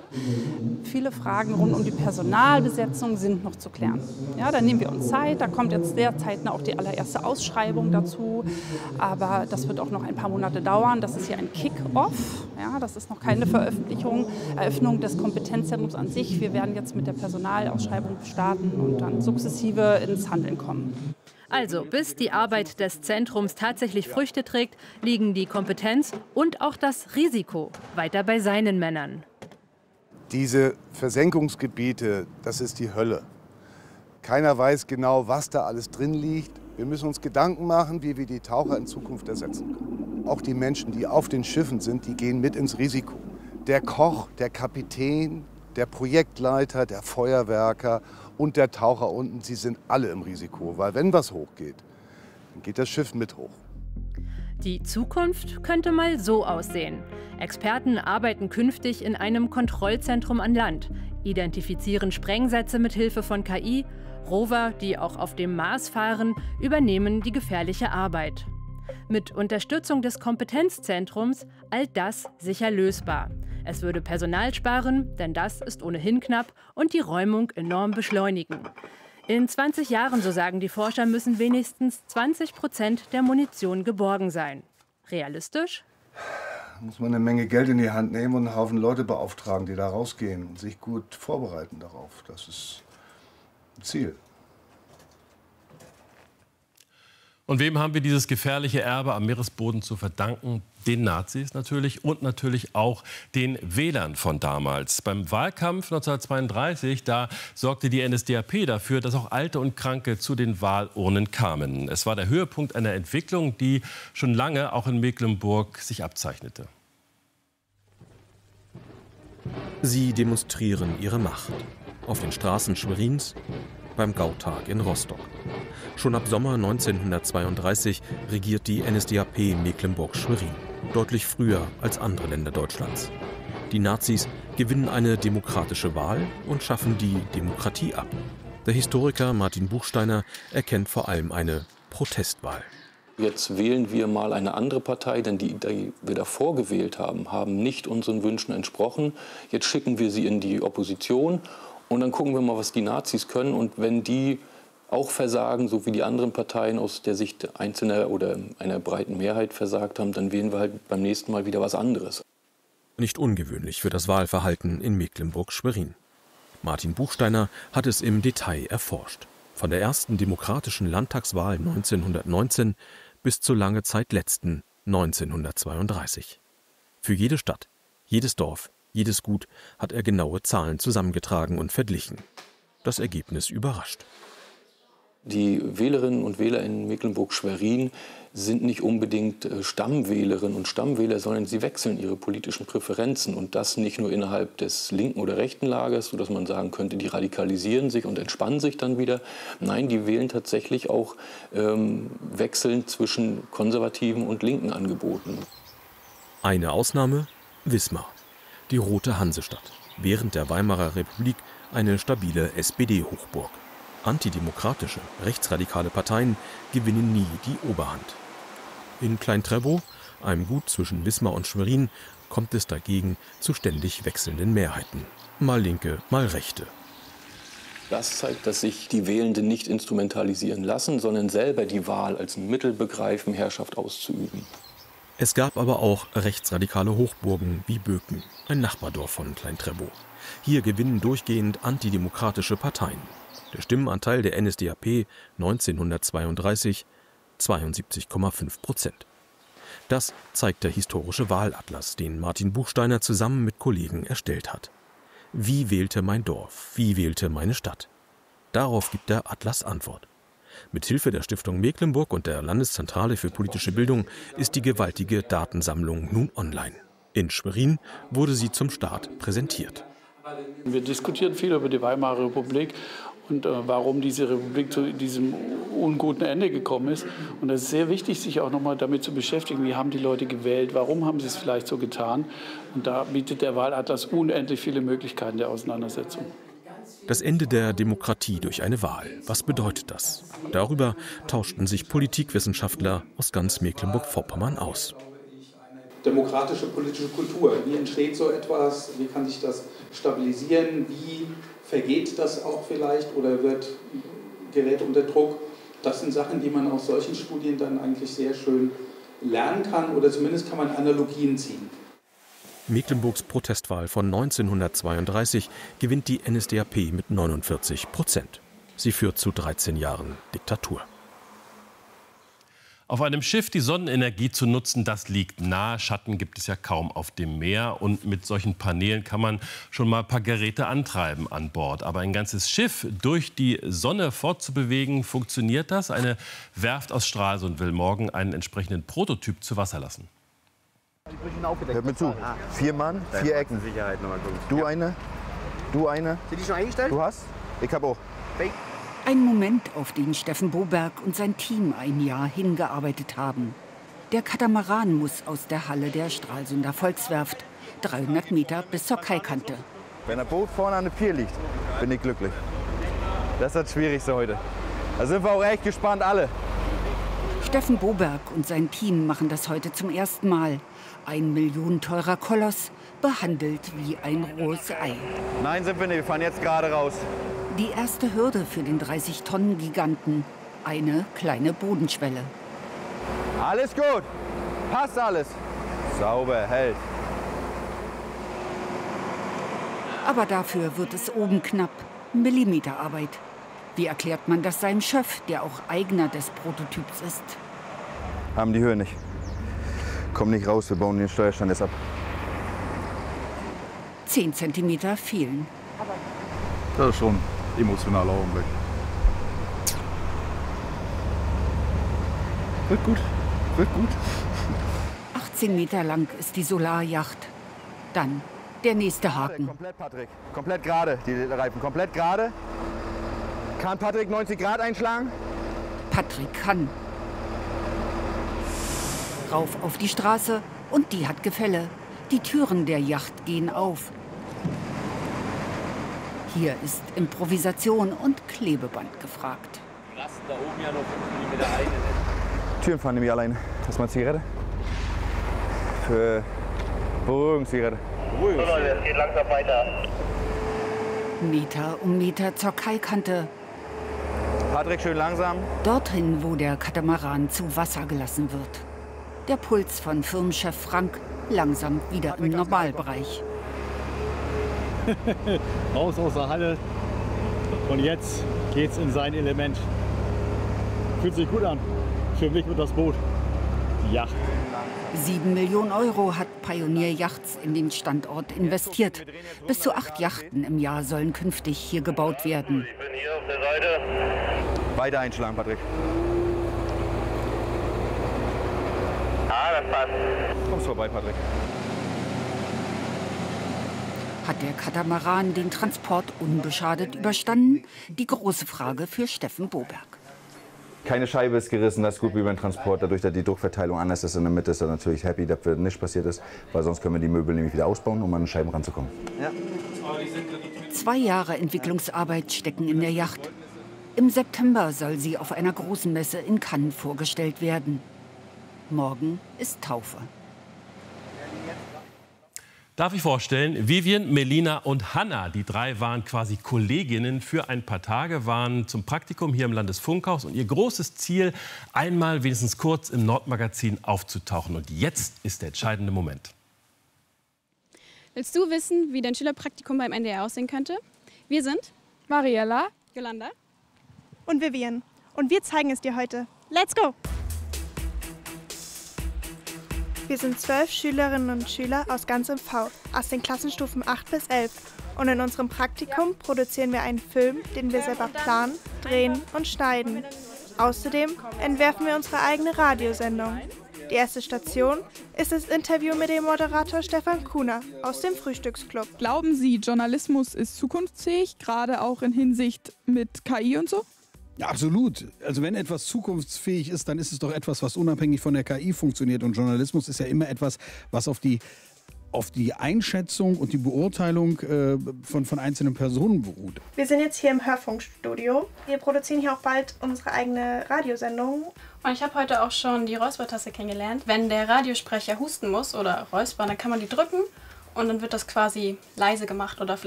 Viele Fragen rund um die Personalbesetzung sind noch zu klären. Ja, da nehmen wir uns Zeit, da kommt jetzt sehr zeitnah auch die allererste Ausschreibung dazu. Aber das wird auch noch ein paar Monate dauern. Das ist hier ein Kick-Off. Ja, das ist noch keine Eröffnung des Kompetenzzentrums an sich. Wir werden jetzt mit der Personalausschreibung starten und dann sukzessive ins Handeln kommen. Also, bis die Arbeit des Zentrums tatsächlich Früchte trägt, liegen die Kompetenz und auch das Risiko weiter bei seinen Männern. Diese Versenkungsgebiete, das ist die Hölle. Keiner weiß genau, was da alles drin liegt. Wir müssen uns Gedanken machen, wie wir die Taucher in Zukunft ersetzen können. Auch die Menschen, die auf den Schiffen sind, die gehen mit ins Risiko. Der Koch, der Kapitän, der Projektleiter, der Feuerwerker und der Taucher unten, sie sind alle im Risiko. Weil wenn was hochgeht, dann geht das Schiff mit hoch. Die Zukunft könnte mal so aussehen. Experten arbeiten künftig in einem Kontrollzentrum an Land, identifizieren Sprengsätze mit Hilfe von KI, Rover, die auch auf dem Mars fahren, übernehmen die gefährliche Arbeit. Mit Unterstützung des Kompetenzzentrums all das sicher lösbar. Es würde Personal sparen, denn das ist ohnehin knapp, und die Räumung enorm beschleunigen. In 20 Jahren, so sagen die Forscher, müssen wenigstens 20% der Munition geborgen sein. Realistisch? Da muss man eine Menge Geld in die Hand nehmen und einen Haufen Leute beauftragen, die da rausgehen und sich gut vorbereiten darauf. Das ist ein Ziel. Und wem haben wir dieses gefährliche Erbe am Meeresboden zu verdanken? Den Nazis natürlich und natürlich auch den Wählern von damals. Beim Wahlkampf 1932, da sorgte die NSDAP dafür, dass auch Alte und Kranke zu den Wahlurnen kamen. Es war der Höhepunkt einer Entwicklung, die schon lange auch in Mecklenburg sich abzeichnete. Sie demonstrieren ihre Macht. Auf den Straßen Schwerins, beim Gautag in Rostock. Schon ab Sommer 1932 regiert die NSDAP Mecklenburg-Schwerin. Deutlich früher als andere Länder Deutschlands. Die Nazis gewinnen eine demokratische Wahl und schaffen die Demokratie ab. Der Historiker Martin Buchsteiner erkennt vor allem eine Protestwahl. Jetzt wählen wir mal eine andere Partei, denn die wir davor gewählt haben, haben nicht unseren Wünschen entsprochen. Jetzt schicken wir sie in die Opposition und dann gucken wir mal, was die Nazis können. Und wenn die auch versagen, so wie die anderen Parteien aus der Sicht einzelner oder einer breiten Mehrheit versagt haben, dann wählen wir halt beim nächsten Mal wieder was anderes. Nicht ungewöhnlich für das Wahlverhalten in Mecklenburg-Schwerin. Martin Buchsteiner hat es im Detail erforscht. Von der ersten demokratischen Landtagswahl 1919 bis zur lange Zeit letzten 1932. Für jede Stadt, jedes Dorf, jedes Gut hat er genaue Zahlen zusammengetragen und verglichen. Das Ergebnis überrascht. Die Wählerinnen und Wähler in Mecklenburg-Schwerin sind nicht unbedingt Stammwählerinnen und Stammwähler, sondern sie wechseln ihre politischen Präferenzen. Und das nicht nur innerhalb des linken oder rechten Lagers, sodass man sagen könnte, die radikalisieren sich und entspannen sich dann wieder. Nein, die wählen tatsächlich auch wechselnd zwischen konservativen und linken Angeboten. Eine Ausnahme: Wismar, die rote Hansestadt. Während der Weimarer Republik eine stabile SPD-Hochburg. Antidemokratische, rechtsradikale Parteien gewinnen nie die Oberhand. In Klein-Trebow, einem Gut zwischen Wismar und Schwerin, kommt es dagegen zu ständig wechselnden Mehrheiten. Mal Linke, mal Rechte. Das zeigt, dass sich die Wählenden nicht instrumentalisieren lassen, sondern selber die Wahl als Mittel begreifen, Herrschaft auszuüben. Es gab aber auch rechtsradikale Hochburgen wie Böken, ein Nachbardorf von Klein-Trebow. Hier gewinnen durchgehend antidemokratische Parteien. Der Stimmenanteil der NSDAP 1932 72,5%. Das zeigt der historische Wahlatlas, den Martin Buchsteiner zusammen mit Kollegen erstellt hat. Wie wählte mein Dorf? Wie wählte meine Stadt? Darauf gibt der Atlas Antwort. Mithilfe der Stiftung Mecklenburg und der Landeszentrale für politische Bildung ist die gewaltige Datensammlung nun online. In Schwerin wurde sie zum Start präsentiert. Wir diskutieren viel über die Weimarer Republik und warum diese Republik zu diesem unguten Ende gekommen ist. Und es ist sehr wichtig, sich auch noch mal damit zu beschäftigen, wie haben die Leute gewählt, warum haben sie es vielleicht so getan. Und da bietet der Wahlatlas unendlich viele Möglichkeiten der Auseinandersetzung. Das Ende der Demokratie durch eine Wahl. Was bedeutet das? Darüber tauschten sich Politikwissenschaftler aus ganz Mecklenburg-Vorpommern aus. demokratische politische Kultur. Wie entsteht so etwas? Wie kann sich das stabilisieren? Wie vergeht das auch vielleicht oder gerät unter Druck? Das sind Sachen, die man aus solchen Studien dann eigentlich sehr schön lernen kann oder zumindest kann man Analogien ziehen. Mecklenburgs Protestwahl von 1932 gewinnt die NSDAP mit 49%. Sie führt zu 13 Jahren Diktatur. Auf einem Schiff die Sonnenenergie zu nutzen, das liegt nahe. Schatten gibt es ja kaum auf dem Meer. Und mit solchen Paneelen kann man schon mal ein paar Geräte antreiben an Bord. Aber ein ganzes Schiff durch die Sonne fortzubewegen, funktioniert das? Eine Werft aus Stralsund will morgen einen entsprechenden Prototyp zu Wasser lassen. Hört mir zu. 4 Mann, 4 Ecken. Du eine, du eine. Sind die schon eingestellt? Du hast? Ich hab auch. Ein Moment, auf den Steffen Boberg und sein Team ein Jahr hingearbeitet haben. Der Katamaran muss aus der Halle der Stralsunder Volkswerft 300 Meter bis zur Kaikante. Wenn ein Boot vorne an der Pier liegt, bin ich glücklich. Das ist das Schwierigste heute. Da sind wir auch echt gespannt, alle. Steffen Boberg und sein Team machen das heute zum ersten Mal. Ein millionenteurer Koloss, behandelt wie ein rohes Ei. Nein, sind wir nicht. Wir fahren jetzt gerade raus. Die erste Hürde für den 30-Tonnen-Giganten. Eine kleine Bodenschwelle. Alles gut. Passt alles. Sauber, hält. Aber dafür wird es oben knapp. Millimeterarbeit. Wie erklärt man das seinem Chef, der auch Eigner des Prototyps ist? Haben die Höhe nicht. Komm nicht raus, wir bauen den Steuerstand jetzt ab. 10 Zentimeter fehlen. Das ist schon ein emotionaler Augenblick. Wird gut, wird gut. 18 Meter lang ist die Solarjacht. Dann der nächste Haken. Komplett, Patrick. Komplett gerade, die Reifen. Komplett gerade. Kann Patrick 90 Grad einschlagen? Patrick kann. Rauf auf die Straße und die hat Gefälle. Die Türen der Yacht gehen auf. Hier ist Improvisation und Klebeband gefragt. Die lassen da oben ja noch mit der einen. Türen fahren nämlich alleine. Das ist mal Zigarette. Für Beruhigungszigarette. Es geht langsam weiter. Meter um Meter zur Kaikante. Patrick, schön langsam. Dorthin, wo der Katamaran zu Wasser gelassen wird. Der Puls von Firmenchef Frank langsam wieder im Normalbereich. Raus aus der Halle und jetzt geht's in sein Element. Fühlt sich gut an. Für mich und das Boot. Die Yacht. 7 Millionen Euro hat Pioneer Yachts in den Standort investiert. Bis zu 8 Yachten im Jahr sollen künftig hier gebaut werden. Ich bin hier auf der Seite. Beide einschlagen, Patrick. Ah, das passt. Kommst vorbei, Patrick. Hat der Katamaran den Transport unbeschadet überstanden? Die große Frage für Steffen Boberg. Keine Scheibe ist gerissen, das ist gut wie beim Transport. Dadurch, dass die Druckverteilung anders ist in der Mitte, ist er natürlich happy, dass das nicht passiert ist. Weil sonst können wir die Möbel nämlich wieder ausbauen, um an die Scheiben ranzukommen. Ja. 2 Jahre Entwicklungsarbeit stecken in der Yacht. Im September soll sie auf einer großen Messe in Cannes vorgestellt werden. Morgen ist Taufe. Darf ich vorstellen, Vivian, Melina und Hanna, die 3 waren quasi Kolleginnen für ein paar Tage, waren zum Praktikum hier im Landesfunkhaus und ihr großes Ziel, einmal wenigstens kurz im Nordmagazin aufzutauchen. Und jetzt ist der entscheidende Moment. Willst du wissen, wie dein Schülerpraktikum beim NDR aussehen könnte? Wir sind Mariella, Jolanda und Vivian. Und wir zeigen es dir heute. Let's go! Wir sind 12 Schülerinnen und Schüler aus ganz MV, aus den Klassenstufen 8 bis 11. Und in unserem Praktikum produzieren wir einen Film, den wir selber planen, drehen und schneiden. Außerdem entwerfen wir unsere eigene Radiosendung. Die erste Station ist das Interview mit dem Moderator Stefan Kuhner aus dem Frühstücksclub. Glauben Sie, Journalismus ist zukunftsfähig, gerade auch in Hinsicht mit KI und so? Ja, absolut. Also wenn etwas zukunftsfähig ist, dann ist es doch etwas, was unabhängig von der KI funktioniert. Und Journalismus ist ja immer etwas, was auf die Einschätzung und die Beurteilung von einzelnen Personen beruht. Wir sind jetzt hier im Hörfunkstudio. Wir produzieren hier auch bald unsere eigene Radiosendung. Und ich habe heute auch schon die Räuspertaste kennengelernt. Wenn der Radiosprecher husten muss oder räuspern, dann kann man die drücken und dann wird das quasi leise gemacht oder vielleicht